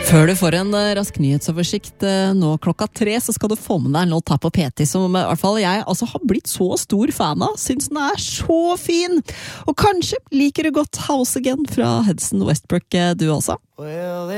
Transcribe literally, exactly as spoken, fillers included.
Før du får en uh, rask nyhetsoversikt uh, nå klokka tre, så skal du få med deg en låt her på P ti som uh, i hvert fall jeg altså, har blitt så stor fan av. Syns den er så fin! Og kanskje liker du godt House Again fra Hudson Westbrook, uh, du også? Well,